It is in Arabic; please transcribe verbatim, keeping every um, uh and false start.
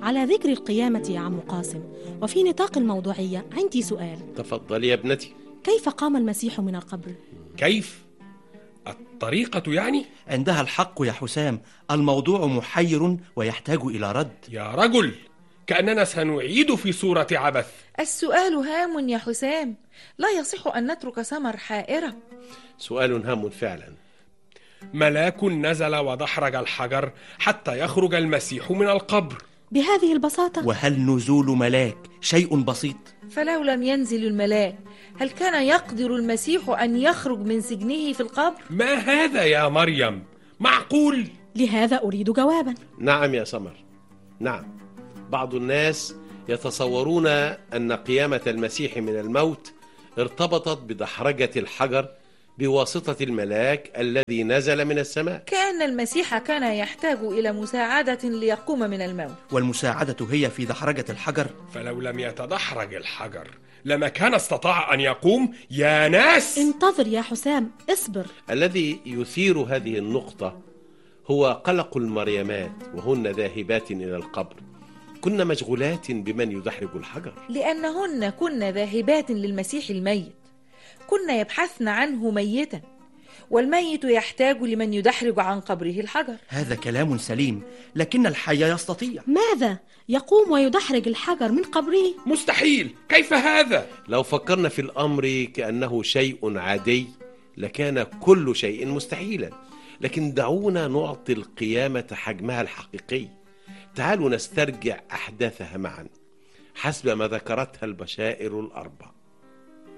على ذكر القيامة يا عم قاسم، وفي نطاق الموضوعية عندي سؤال. تفضل يا ابنتي. كيف قام المسيح من القبر؟ كيف؟ الطريقة يعني؟ عندها الحق يا حسام، الموضوع محير ويحتاج إلى رد. يا رجل، كأننا سنعيد في صورة عبث. السؤال هام يا حسام، لا يصح أن نترك سمر حائرة. سؤال هام فعلا. ملاك نزل ودحرج الحجر حتى يخرج المسيح من القبر بهذه البساطة؟ وهل نزول ملاك شيء بسيط؟ فلو لم ينزل الملاك، هل كان يقدر المسيح أن يخرج من سجنه في القبر؟ ما هذا يا مريم؟ معقول؟ لهذا أريد جوابا. نعم يا سمر، نعم. بعض الناس يتصورون أن قيامة المسيح من الموت ارتبطت بدحرجة الحجر بواسطة الملاك الذي نزل من السماء. كأن المسيح كان يحتاج إلى مساعدة ليقوم من الموت، والمساعدة هي في دحرجة الحجر. فلو لم يتدحرج الحجر لما كان استطاع أن يقوم يا ناس. انتظر يا حسام، اصبر. الذي يثير هذه النقطة هو قلق المريمات وهن ذاهبات إلى القبر، كن مشغولات بمن يدحرج الحجر، لأنهن كن ذاهبات للمسيح الميت، كن يبحثن عنه ميتا، والميت يحتاج لمن يدحرج عن قبره الحجر. هذا كلام سليم، لكن الحي يستطيع. ماذا؟ يقوم ويدحرج الحجر من قبره؟ مستحيل، كيف هذا؟ لو فكرنا في الأمر كأنه شيء عادي لكان كل شيء مستحيلا، لكن دعونا نعطي القيامة حجمها الحقيقي. تعالوا نسترجع أحداثها معا حسب ما ذكرتها البشائر الأربع.